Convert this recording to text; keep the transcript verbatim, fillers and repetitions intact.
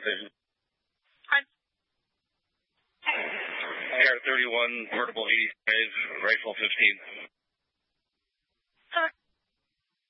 station. Hi. I R thirty-one, portable eighty-five, rifle fifteen. Sir.